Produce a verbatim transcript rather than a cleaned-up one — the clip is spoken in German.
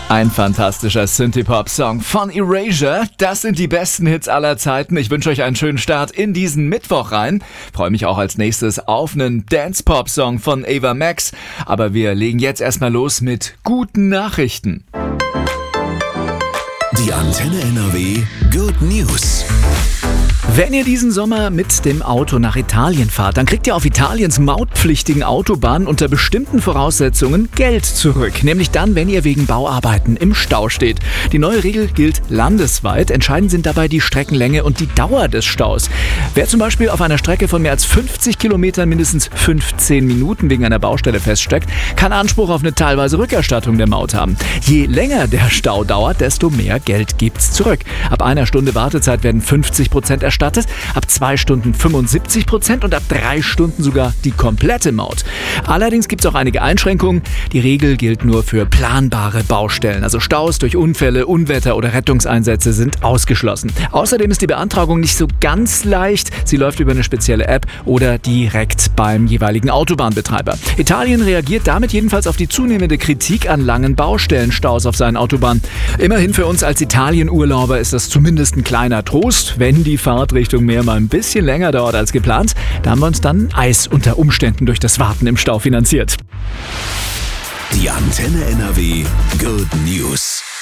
Ein fantastischer Synthie-Pop-Song von Erasure. Das sind die besten Hits aller Zeiten. Ich wünsche euch einen schönen Start in diesen Mittwoch rein. Freue mich auch als nächstes auf einen Dance-Pop-Song von Ava Max. Aber wir legen jetzt erstmal los mit guten Nachrichten. Die Antenne N R W Good News. Wenn ihr diesen Sommer mit dem Auto nach Italien fahrt, dann kriegt ihr auf Italiens mautpflichtigen Autobahnen unter bestimmten Voraussetzungen Geld zurück. Nämlich dann, wenn ihr wegen Bauarbeiten im Stau steht. Die neue Regel gilt landesweit. Entscheidend sind dabei die Streckenlänge und die Dauer des Staus. Wer zum Beispiel auf einer Strecke von mehr als fünfzig Kilometern mindestens fünfzehn Minuten wegen einer Baustelle feststeckt, kann Anspruch auf eine teilweise Rückerstattung der Maut haben. Je länger der Stau dauert, desto mehr Geld gibt's zurück. Ab einer Stunde Wartezeit werden fünfzig Prozent erstattet. Ab zwei Stunden fünfundsiebzig Prozent und ab drei Stunden sogar die komplette Maut. Allerdings gibt es auch einige Einschränkungen. Die Regel gilt nur für planbare Baustellen. Also Staus durch Unfälle, Unwetter oder Rettungseinsätze sind ausgeschlossen. Außerdem ist die Beantragung nicht so ganz leicht. Sie läuft über eine spezielle App oder direkt beim jeweiligen Autobahnbetreiber. Italien reagiert damit jedenfalls auf die zunehmende Kritik an langen Baustellenstaus auf seinen Autobahnen. Immerhin für uns als Italien-Urlauber ist das zumindest ein kleiner Trost, wenn die Fahrt Richtung Meer mal ein bisschen länger dauert als geplant. Da haben wir uns dann Eis unter Umständen durch das Warten im Stau finanziert. Die Antenne N R W Good News.